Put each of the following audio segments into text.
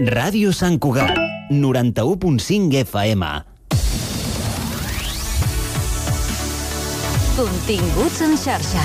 Ràdio Sant Cugat, 91.5 FM. Continguts en xarxa.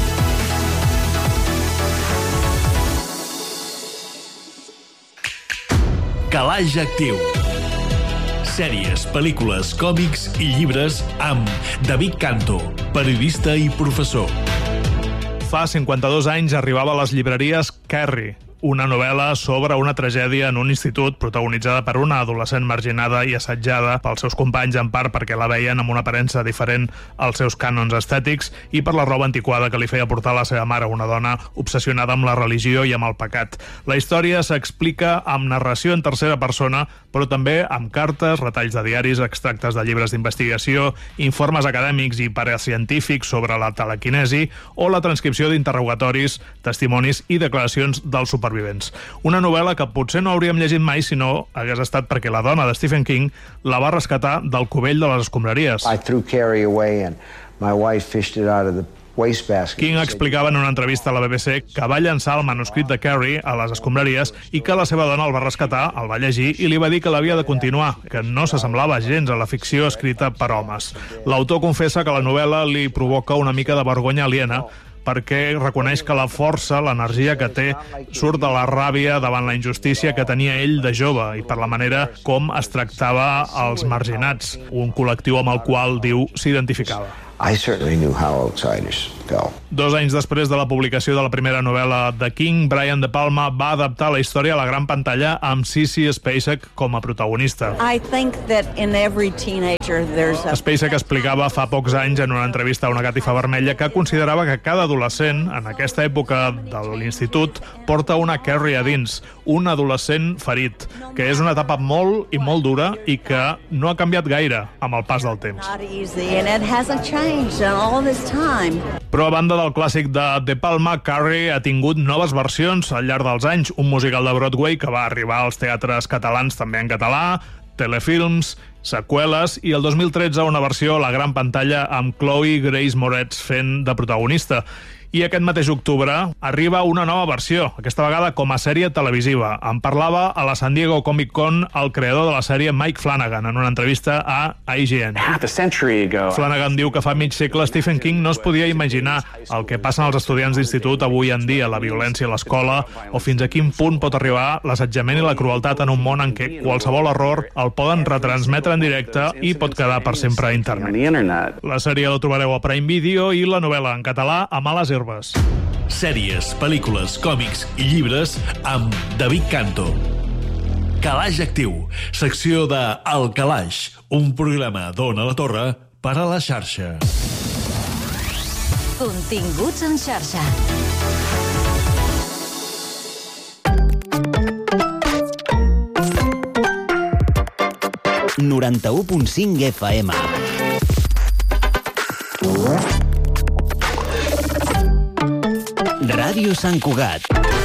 Calaix Actiu. Sèries, pel·lícules, còmics i llibres amb David Canto, periodista i professor. Fa 52 anys arribava a les llibreries Carrie, una novel·la sobre una tragèdia en un institut protagonitzada per una adolescent marginada i assetjada pels seus companys, en part perquè la veien amb una aparença diferent als seus cànons estètics i per la roba antiquada que li feia portar la seva mare, una dona obsessionada amb la religió i amb el pecat. La història s'explica amb narració en tercera persona, però també amb cartes, retalls de diaris, extractes de llibres d'investigació, informes acadèmics i paracientífics sobre la telequinesi o la transcripció d'interrogatoris, testimonis i declaracions dels supervivents. Una novel·la que potser no hauríem llegit mai si no hagués estat perquè la dona de Stephen King la va rescatar del cubell de les escombraries. King explicava en una entrevista a la BBC que va llançar el manuscrit de Carrie a les escombraries i que la seva dona el va rescatar, el va llegir i li va dir que l'havia de continuar, que no s'assemblava gens a la ficció escrita per homes. L'autor confessa que la novel·la li provoca una mica de vergonya aliena perquè reconeix que la força, l'energia que té, surt de la ràbia davant la injustícia que tenia ell de jove i per la manera com es tractava als marginats, un col·lectiu amb el qual, diu, s'identificava. I certainly knew how outsiders felt. 2 anys després de la publicació de la primera novel·la de King, Brian De Palma va adaptar la història a la gran pantalla amb Sissy Spacek com a protagonista. Spacek explicava fa pocs anys en una entrevista a una catifa vermella que considerava que cada adolescent, en aquesta època de l'institut, porta una Carrie a dins, un adolescent ferit, que és una etapa molt i molt dura i que no ha canviat gaire amb el pas del temps. Però a banda del clàssic de De Palma, Carrie ha tingut noves versions al llarg dels anys. Un musical de Broadway que va arribar als teatres catalans també en català, telefilms, seqüeles i el 2013 una versió a la gran pantalla amb Chloe Grace Moretz fent de protagonista. I aquest mateix octubre arriba una nova versió, aquesta vegada com a sèrie televisiva. En parlava a la San Diego Comic Con el creador de la sèrie Mike Flanagan en una entrevista a IGN. Flanagan diu que fa mig segle Stephen King no es podia imaginar el que passen als estudiants d'institut avui en dia, la violència a l'escola o fins a quin punt pot arribar l'assetjament i la crueltat en un món en què qualsevol error el poden retransmetre en directe i pot quedar per sempre a internet. La sèrie la trobareu a Prime Video i la novel·la en català a males herbes. Sèries, pel·lícules, còmics i llibres amb David Canto. Calaix Actiu, secció de El Calaix, un programa d'Ona la Torre per a la xarxa. Continguts en xarxa. ...91.5 FM. Ràdio Sant Cugat.